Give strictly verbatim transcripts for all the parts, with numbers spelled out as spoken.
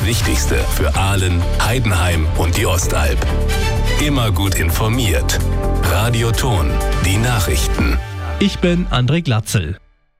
Wichtigste für Aalen, Heidenheim und die Ostalb. Immer gut informiert. Radio Ton, die Nachrichten. Ich bin André Glatzel.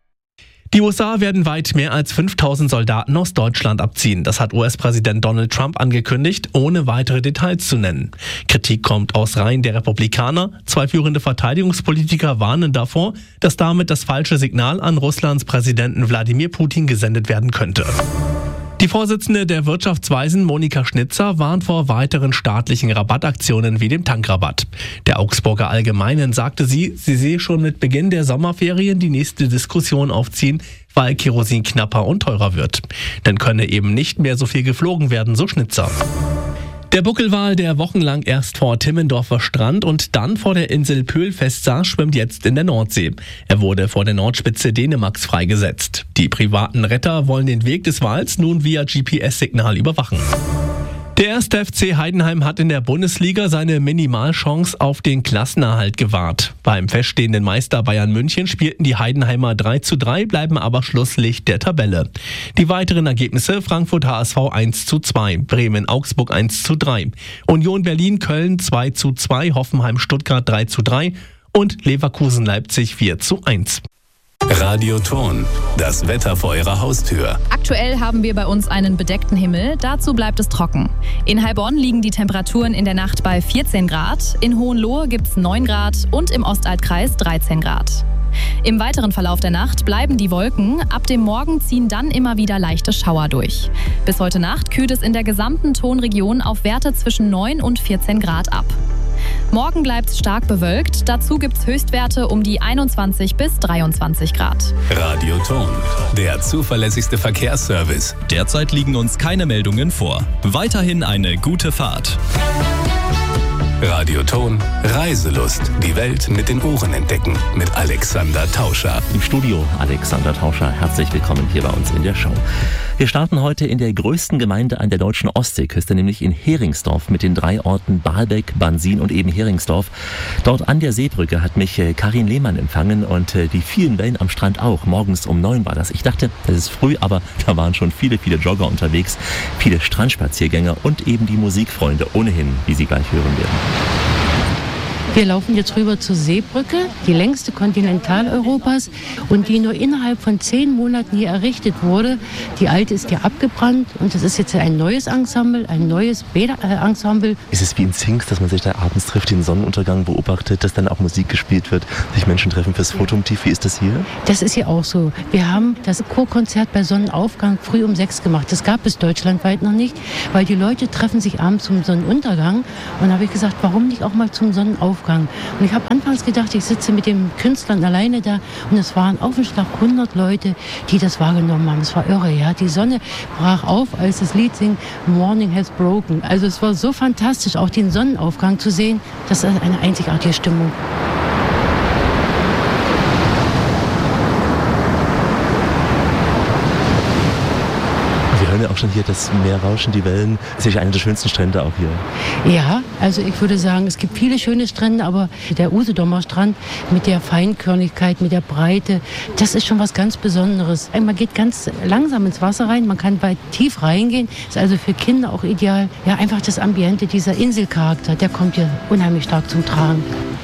Die U S A werden weit mehr als fünftausend Soldaten aus Deutschland abziehen. Das hat U S-Präsident Donald Trump angekündigt, ohne weitere Details zu nennen. Kritik kommt aus Reihen der Republikaner. Zwei führende Verteidigungspolitiker warnen davor, dass damit das falsche Signal an Russlands Präsidenten Wladimir Putin gesendet werden könnte. Die Vorsitzende der Wirtschaftsweisen Monika Schnitzer warnt vor weiteren staatlichen Rabattaktionen wie dem Tankrabatt. Der Augsburger Allgemeinen sagte sie, sie sehe schon mit Beginn der Sommerferien die nächste Diskussion aufziehen, weil Kerosin knapper und teurer wird. Dann könne eben nicht mehr so viel geflogen werden, so Schnitzer. Der Buckelwal, der wochenlang erst vor Timmendorfer Strand und dann vor der Insel Pöhl festsaß, schwimmt jetzt in der Nordsee. Er wurde vor der Nordspitze Dänemarks freigesetzt. Die privaten Retter wollen den Weg des Wals nun via G P S-Signal überwachen. Der erste F C Heidenheim hat in der Bundesliga seine Minimalchance auf den Klassenerhalt gewahrt. Beim feststehenden Meister Bayern München spielten die Heidenheimer drei zu drei, bleiben aber Schlusslicht der Tabelle. Die weiteren Ergebnisse: Frankfurt H S V eins zu zwei, Bremen Augsburg eins zu drei, Union Berlin Köln zwei zu zwei, Hoffenheim Stuttgart drei zu drei und Leverkusen Leipzig vier zu eins. Radio Ton, das Wetter vor Ihrer Haustür. Aktuell haben wir bei uns einen bedeckten Himmel, dazu bleibt es trocken. In Heilbronn liegen die Temperaturen in der Nacht bei vierzehn Grad, in Hohenlohe gibt es neun Grad und im Ostalbkreis dreizehn Grad. Im weiteren Verlauf der Nacht bleiben die Wolken, ab dem Morgen ziehen dann immer wieder leichte Schauer durch. Bis heute Nacht kühlt es in der gesamten Tonregion auf Werte zwischen neun und vierzehn Grad ab. Morgen bleibt es stark bewölkt, dazu gibt es Höchstwerte um die einundzwanzig bis dreiundzwanzig Grad. Radio Ton, der zuverlässigste Verkehrsservice. Derzeit liegen uns keine Meldungen vor. Weiterhin eine gute Fahrt. Radio Ton, Reiselust. Die Welt mit den Ohren entdecken. Mit Alexander Tauscher. Im Studio Alexander Tauscher. Herzlich willkommen hier bei uns in der Show. Wir starten heute in der größten Gemeinde an der deutschen Ostseeküste, nämlich in Heringsdorf mit den drei Orten Baalbek, Bansin und eben Heringsdorf. Dort an der Seebrücke hat mich Karin Lehmann empfangen und die vielen Wellen am Strand auch. Morgens um neun war das. Ich dachte, das ist früh, aber da waren schon viele, viele Jogger unterwegs, viele Strandspaziergänger und eben die Musikfreunde ohnehin, wie Sie gleich hören werden. Wir laufen jetzt rüber zur Seebrücke, die längste Kontinentaleuropas und die nur innerhalb von zehn Monaten hier errichtet wurde. Die alte ist hier abgebrannt und das ist jetzt ein neues Ensemble, ein neues Bäder-Ensemble. Ist es wie in Zinks, dass man sich da abends trifft, den Sonnenuntergang beobachtet, dass dann auch Musik gespielt wird, sich Menschen treffen fürs Fotomotiv? Wie ist das hier? Das ist hier auch so. Wir haben das Chorkonzert bei Sonnenaufgang früh um sechs gemacht. Das gab es deutschlandweit noch nicht, weil die Leute treffen sich abends zum Sonnenuntergang. Und da habe ich gesagt, warum nicht auch mal zum Sonnenaufgang? Und ich habe anfangs gedacht, ich sitze mit den Künstlern alleine da und es waren auf den Schlag hundert Leute, die das wahrgenommen haben. Es war irre, ja. Die Sonne brach auf, als das Lied singt, Morning has broken. Also es war so fantastisch, auch den Sonnenaufgang zu sehen. Das ist eine einzigartige Stimmung. Wir hören ja auch schon hier das Meer rauschen, die Wellen. Das ist ja einer der schönsten Strände auch hier. Ja, also ich würde sagen, es gibt viele schöne Strände, aber der Usedomer Strand mit der Feinkörnigkeit, mit der Breite, das ist schon was ganz Besonderes. Man geht ganz langsam ins Wasser rein, man kann weit tief reingehen, ist also für Kinder auch ideal. Ja, einfach das Ambiente, dieser Inselcharakter, der kommt hier unheimlich stark zum Tragen.